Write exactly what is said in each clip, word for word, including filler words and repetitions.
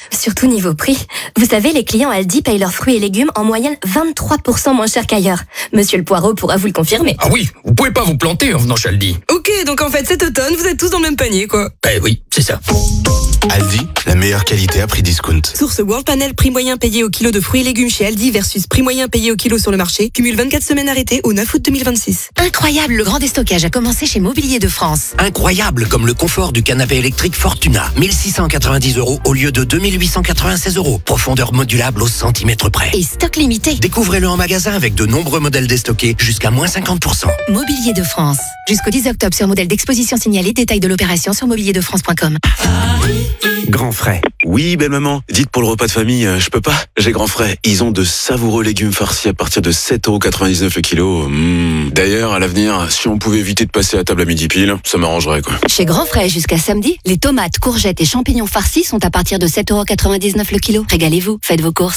Surtout niveau prix. Vous savez, les clients Aldi payent leurs fruits et légumes en moyenne vingt-trois pour cent moins cher qu'ailleurs. Monsieur le Poireau pourra vous le confirmer. Ah oui, vous pouvez pas vous planter en venant chez Aldi. Ok, donc en fait cet automne, vous êtes tous dans le même panier, quoi. Eh oui, c'est ça. Aldi, la meilleure qualité à prix discount. Source World Panel, prix moyen payé au kilo de fruits et légumes chez Aldi versus prix moyen payé au kilo sur le marché. Cumule vingt-quatre semaines arrêtées au neuf août deux mille vingt-six. Incroyable, le grand déstockage a commencé chez Mobilier de France. Incroyable comme le confort du canapé électrique Fortuna. mille six cent quatre-vingt-dix euros au lieu de deux mille huit cent quatre-vingt-seize euros. Profondeur modulable au centimètre près. Et stock limité. Découvrez-le en magasin avec de nombreux modèles déstockés jusqu'à moins cinquante pour cent. Mobilier de France. Jusqu'au dix octobre sur modèle d'exposition signalé. Détail de l'opération sur mobilier de france point com. Grand frais. Oui, belle maman. Dites pour le repas de famille, euh, je peux pas. J'ai Grand frais. Ils ont de savoureux légumes farcis à partir de sept euros quatre-vingt-dix-neuf le kilo. Mmh. D'ailleurs, à l'avenir, si on pouvait éviter de passer à table à midi pile, ça m'arrangerait, quoi. Chez Grand Frais, jusqu'à samedi, les tomates, courgettes et champignons farcis sont à partir de sept euros quatre-vingt-dix-neuf le kilo. Régalez-vous, faites vos courses.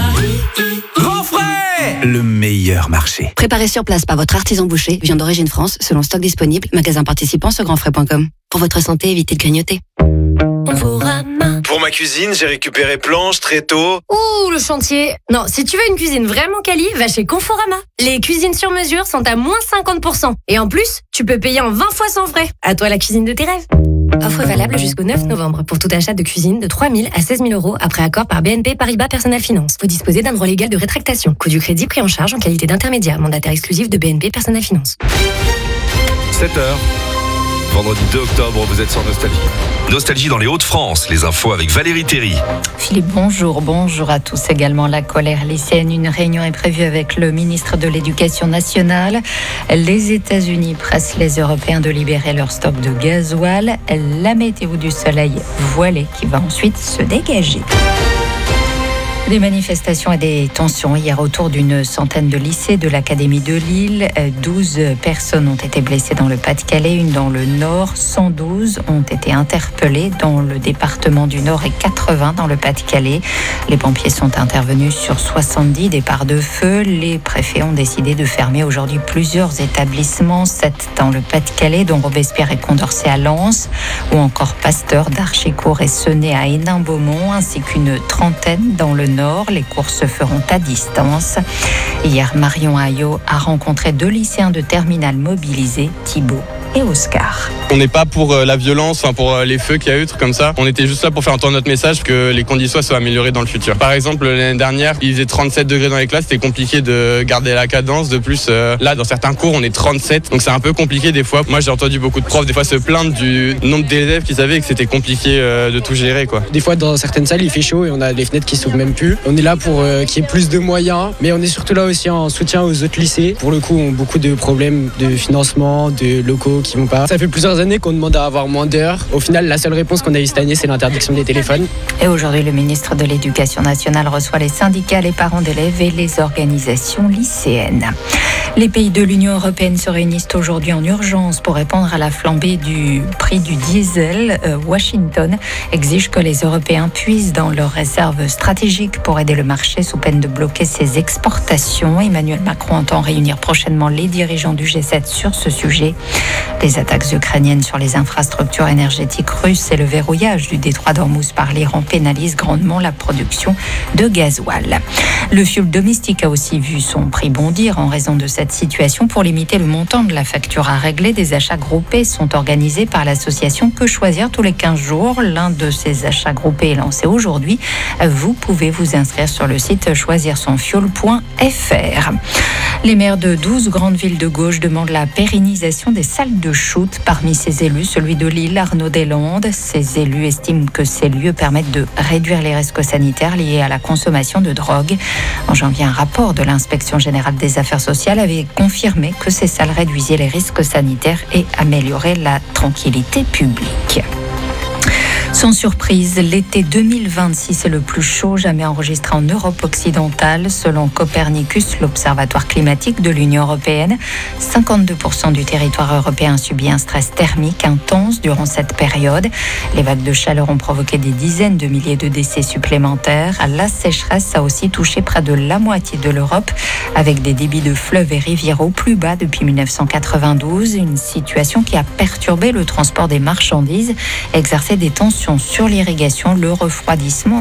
Grand frais, le meilleur marché. Préparé sur place par votre artisan boucher, viande d'origine France, selon stock disponible, magasin participant sur grand frais point com. Pour votre santé, évitez de grignoter. Pour ma cuisine, j'ai récupéré planches, tréteaux. Ouh, le chantier. Non, si tu veux une cuisine vraiment quali, va chez Conforama. Les cuisines sur mesure sont à moins cinquante pour cent. Et en plus, tu peux payer en vingt fois sans frais. À toi la cuisine de tes rêves. Offre valable jusqu'au neuf novembre pour tout achat de cuisine de trois mille à seize mille euros après accord par B N P Paribas Personnel Finance. Vous disposez d'un droit légal de rétractation. Coût du crédit pris en charge en qualité d'intermédiaire. Mandataire exclusif de B N P Personnel Finance. sept heures. Vendredi deux octobre, vous êtes sur Nostalgie. Nostalgie dans les Hauts-de-France, les infos avec Valérie Théry. Philippe, bonjour, bonjour à tous. Également la colère lycéenne. Une réunion est prévue avec le ministre de l'Éducation nationale. Les États-Unis pressent les Européens de libérer leur stock de gasoil. La météo du soleil voilé qui va ensuite se dégager. Des manifestations et des tensions hier autour d'une centaine de lycées de l'Académie de Lille. douze personnes ont été blessées dans le Pas-de-Calais, une dans le Nord. cent douze ont été interpellées dans le département du Nord et quatre-vingts dans le Pas-de-Calais. Les pompiers sont intervenus sur soixante-dix départs de feu. Les préfets ont décidé de fermer aujourd'hui plusieurs établissements, sept dans le Pas-de-Calais, dont Robespierre et Condorcet à Lens, ou encore Pasteur d'Archicourt et Senez à Hénin-Beaumont, ainsi qu'une trentaine dans le Nord. Les cours se feront à distance. Hier, Marion Ayot a rencontré deux lycéens de terminale mobilisés, Thibaut et Oscar. On n'est pas pour la violence, pour les feux qu'il y a eu, trucs comme ça. On était juste là pour faire entendre notre message que les conditions soient améliorées dans le futur. Par exemple, l'année dernière, il faisait trente-sept degrés dans les classes, c'était compliqué de garder la cadence. De plus, euh, là, dans certains cours, on est trente-sept, donc c'est un peu compliqué des fois. Moi, j'ai entendu beaucoup de profs des fois se plaindre du nombre d'élèves qui savaient que c'était compliqué euh, de tout gérer, quoi. Des fois, dans certaines salles, il fait chaud et on a les fenêtres qui s'ouvrent même plus. On est là pour euh, qu'il y ait plus de moyens, mais on est surtout là aussi en soutien aux autres lycées. Pour le coup, on a beaucoup de problèmes de financement, de locaux qui vont pas. Ça fait plusieurs années qu'on demande à avoir moins d'heures. Au final, la seule réponse qu'on a eue cette année, c'est l'interdiction des téléphones. Et aujourd'hui, le ministre de l'Éducation nationale reçoit les syndicats, les parents d'élèves et les organisations lycéennes. Les pays de l'Union européenne se réunissent aujourd'hui en urgence pour répondre à la flambée du prix du diesel. Euh, Washington exige que les Européens puisent dans leurs réserves stratégiques pour aider le marché sous peine de bloquer ses exportations. Emmanuel Macron entend réunir prochainement les dirigeants du G sept sur ce sujet. Les attaques ukrainiennes sur les infrastructures énergétiques russes et le verrouillage du détroit d'Ormuz par l'Iran pénalisent grandement la production de gasoil. Le fioul domestique a aussi vu son prix bondir en raison de cette situation. Pour limiter le montant de la facture à régler, des achats groupés sont organisés par l'association Que Choisir tous les quinze jours. L'un de ces achats groupés est lancé aujourd'hui. Vous pouvez vous inscrire sur le site choisir son fioul point f r. Les maires de douze grandes villes de gauche demandent la pérennisation des salles de shoot. Parmi ces élus, celui de Lille, Arnaud Deslandes. Ces élus estiment que ces lieux permettent de réduire les risques sanitaires liés à la consommation de drogue. En janvier, un rapport de l'Inspection générale des affaires sociales avait confirmé que ces salles réduisaient les risques sanitaires et amélioraient la tranquillité publique. Sans surprise, l'été deux mille vingt-six est le plus chaud jamais enregistré en Europe occidentale. Selon Copernicus, l'Observatoire climatique de l'Union européenne, cinquante-deux pour cent du territoire européen subit un stress thermique intense durant cette période. Les vagues de chaleur ont provoqué des dizaines de milliers de décès supplémentaires. La sécheresse a aussi touché près de la moitié de l'Europe, avec des débits de fleuves et rivières au plus bas depuis dix-neuf cent quatre-vingt-douze. Une situation qui a perturbé le transport des marchandises, exercé des tensions sur l'irrigation, le refroidissement